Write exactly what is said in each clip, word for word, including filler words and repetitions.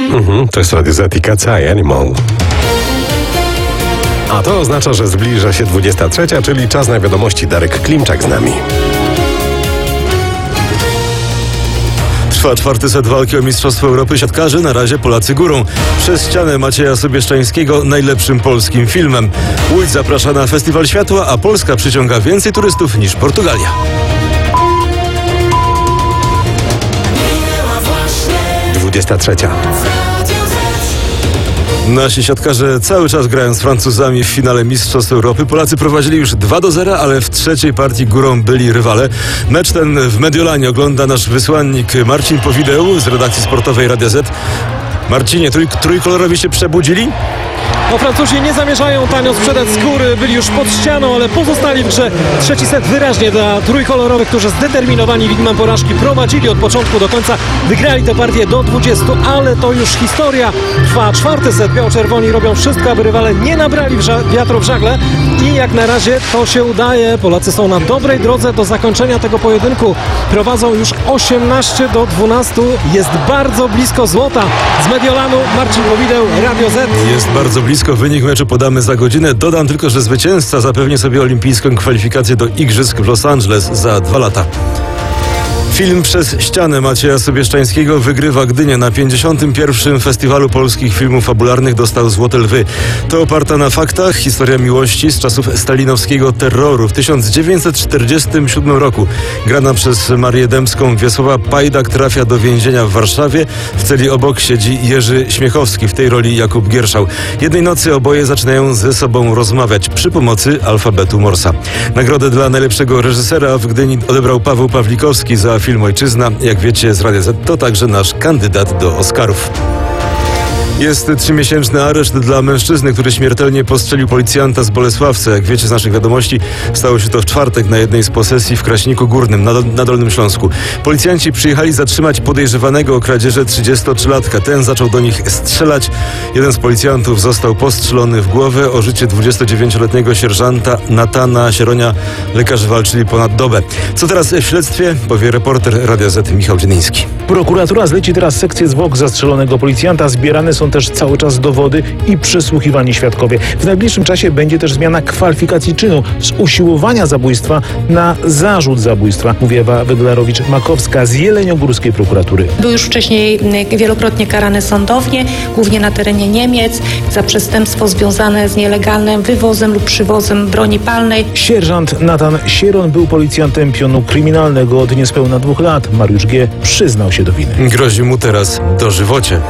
Mhm, to jest Radio Z i Kaca i Animal. A to oznacza, że zbliża się dwudziesta trzecia, czyli czas na wiadomości. Darek Klimczak z nami. Trwa czwarty set walki o Mistrzostwo Europy siatkarzy. Na razie Polacy górą. Przez ścianę Macieja Sobieszczańskiego najlepszym polskim filmem. Łódź zaprasza na Festiwal Światła, a Polska przyciąga więcej turystów niż Portugalia. dwudziesta trzecia. Nasi siatkarze cały czas grają z Francuzami w finale Mistrzostw Europy. Polacy prowadzili już dwa do zera, ale w trzeciej partii górą byli rywale. Mecz ten w Mediolanie ogląda nasz wysłannik Marcin Powideł z redakcji sportowej Radia Z. Marcinie, trój, trójkolorowi się przebudzili? No, Francuzi nie zamierzają tanio sprzedać skóry, byli już pod ścianą, ale pozostali w grze. Trzeci set wyraźnie dla trójkolorowych, którzy zdeterminowani widmem porażki prowadzili od początku do końca. Wygrali tę partię do dwudziestu, ale to już historia. Trwa czwarty set, biało-czerwoni robią wszystko, aby rywale nie nabrali w ża- wiatru w żagle i jak na razie to się udaje. Polacy są na dobrej drodze do zakończenia tego pojedynku. Prowadzą już osiemnaście do dwunastu. Jest bardzo blisko złota. Z Mediolanu Marcin Powideł, Radio Z. Jest bardzo blisko. Wynik meczu podamy za godzinę. Dodam tylko, że zwycięzca zapewni sobie olimpijską kwalifikację do Igrzysk w Los Angeles za dwa lata. Film Przez ścianę Macieja Sobieszczańskiego wygrywa Gdynię. Na pięćdziesiątym pierwszym Festiwalu Polskich Filmów Fabularnych dostał Złote Lwy. To oparta na faktach historia miłości z czasów stalinowskiego terroru. W tysiąc dziewięćset czterdziestym siódmym roku grana przez Marię Dębską Wiesława Pajdak trafia do więzienia w Warszawie. W celi obok siedzi Jerzy Śmiechowski, w tej roli Jakub Gierszał. Jednej nocy oboje zaczynają ze sobą rozmawiać przy pomocy alfabetu Morsa. Nagrodę dla najlepszego reżysera w Gdyni odebrał Paweł Pawlikowski za film Ojczyzna. Jak wiecie z Radia Z, to także nasz kandydat do Oscarów. Jest trzymiesięczny areszt dla mężczyzny, który śmiertelnie postrzelił policjanta z Bolesławca. Jak wiecie z naszych wiadomości, stało się to w czwartek na jednej z posesji w Kraśniku Górnym na, na Dolnym Śląsku. Policjanci przyjechali zatrzymać podejrzewanego o kradzieży trzydziestotrzylatka. Ten zaczął do nich strzelać. Jeden z policjantów został postrzelony w głowę. O życie dwudziestodziewięcioletniego sierżanta Natana Sieronia lekarze walczyli ponad dobę. Co teraz w śledztwie? Powie reporter Radia Z Michał Dzieniński. Prokuratura zleci teraz sekcję zwłok zastrzelonego policjanta. Zbierane są też cały czas dowody i przesłuchiwani świadkowie. W najbliższym czasie będzie też zmiana kwalifikacji czynu z usiłowania zabójstwa na zarzut zabójstwa, mówi Ewa Weglarowicz-Makowska z jeleniogórskiej prokuratury. Był już wcześniej wielokrotnie karany sądownie, głównie na terenie Niemiec, za przestępstwo związane z nielegalnym wywozem lub przywozem broni palnej. Sierżant Natan Sieron był policjantem pionu kryminalnego od niespełna dwóch lat. Mariusz G. przyznał się do winy. Grozi mu teraz dożywocie.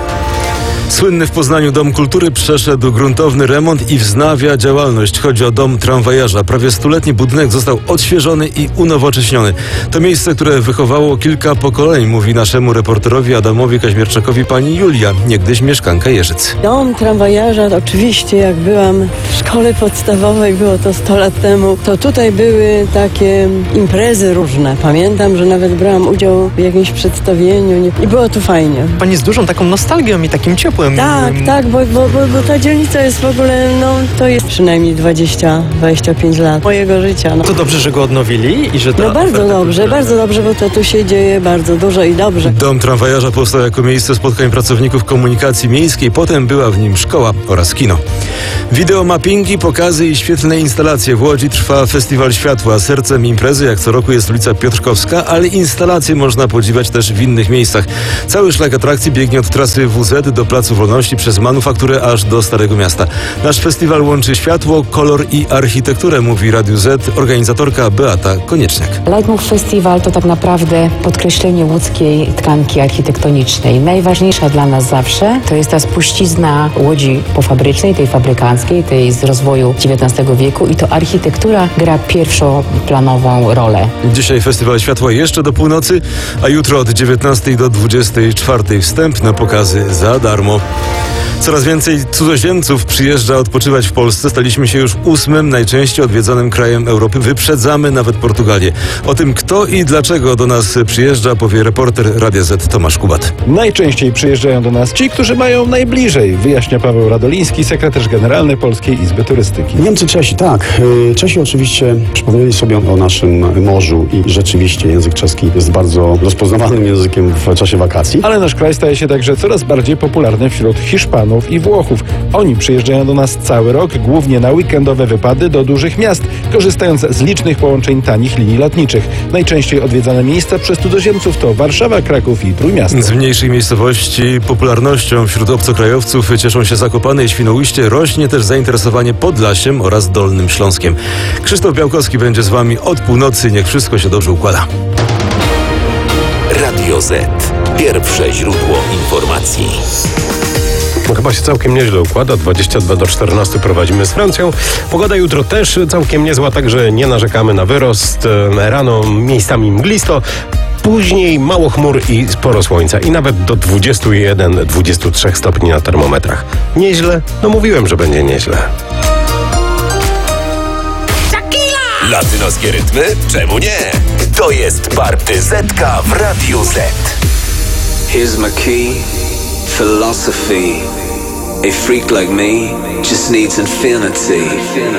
Słynny w Poznaniu Dom Kultury przeszedł gruntowny remont i wznawia działalność. Chodzi o dom tramwajarza. Prawie stuletni budynek został odświeżony i unowocześniony. To miejsce, które wychowało kilka pokoleń, mówi naszemu reporterowi Adamowi Kaźmierczakowi pani Julia, niegdyś mieszkanka Jeżyc. Dom tramwajarza, oczywiście jak byłam w szkole podstawowej, było to sto lat temu, to tutaj były takie imprezy różne. Pamiętam, że nawet brałam udział w jakimś przedstawieniu i było tu fajnie. Pani z dużą taką nostalgią i takim ciepłem. Tak, tak, bo, bo, bo, bo ta dzielnica jest w ogóle, no to jest przynajmniej dwadzieścia dwadzieścia pięć lat mojego życia. No. To dobrze, że go odnowili i że ta No bardzo dobrze, bardzo dobrze, bo to tu się dzieje bardzo dużo i dobrze. Dom tramwajarza powstał jako miejsce spotkań pracowników komunikacji miejskiej, potem była w nim szkoła oraz kino. Wideomappingi, pokazy i świetlne instalacje. W Łodzi trwa Festiwal Światła. Sercem imprezy jak co roku jest ulica Piotrkowska, ale instalacje można podziwiać też w innych miejscach. Cały szlak atrakcji biegnie od trasy W Z do Placu Wolności przez Manufakturę aż do Starego Miasta. Nasz festiwal łączy światło, kolor i architekturę, mówi Radiu Z organizatorka Beata Konieczniak. Leitmotiv Festiwal to tak naprawdę podkreślenie łódzkiej tkanki architektonicznej. Najważniejsza dla nas zawsze to jest ta spuścizna Łodzi pofabrycznej, tej fabrykanckiej, tej z rozwoju dziewiętnastego wieku i to architektura gra pierwszoplanową rolę. Dzisiaj Festiwal Światła jeszcze do północy, a jutro od dziewiętnastej do dwudziestej czwartej wstęp na pokazy za darmo. Coraz więcej cudzoziemców przyjeżdża odpoczywać w Polsce. Staliśmy się już ósmym najczęściej odwiedzanym krajem Europy. Wyprzedzamy nawet Portugalię. O tym, kto i dlaczego do nas przyjeżdża, powie reporter Radia Z Tomasz Kubat. Najczęściej przyjeżdżają do nas ci, którzy mają najbliżej, wyjaśnia Paweł Radoliński, sekretarz generalny Polskiej Izby Turystyki. Niemcy, Czesi, tak. Czesi oczywiście przypomnieli sobie o naszym morzu i rzeczywiście język czeski jest bardzo rozpoznawalnym językiem w czasie wakacji. Ale nasz kraj staje się także coraz bardziej popularny szczególnie wśród Hiszpanów i Włochów. Oni przyjeżdżają do nas cały rok, głównie na weekendowe wypady do dużych miast, korzystając z licznych połączeń tanich linii lotniczych. Najczęściej odwiedzane miejsca przez cudzoziemców to Warszawa, Kraków i Trójmiasto. Z mniejszych miejscowości popularnością wśród obcokrajowców cieszą się Zakopane i Świnoujście. Rośnie też zainteresowanie Podlasiem oraz Dolnym Śląskiem. Krzysztof Białkowski będzie z wami od północy. Niech wszystko się dobrze układa. Radio Z. Pierwsze źródło informacji. No, chyba się całkiem nieźle układa. dwadzieścia dwa do czternastu prowadzimy z Francją. Pogoda jutro też całkiem niezła, także nie narzekamy na wyrost. Rano miejscami mglisto. Później mało chmur i sporo słońca i nawet do dwudziestu jeden do dwudziestu trzech stopni na termometrach. Nieźle? No mówiłem, że będzie nieźle. Latynoskie rytmy? Czemu nie? To jest Partyzetka w Radiu Z. Here's my key, philosophy. A freak like me just needs infinity.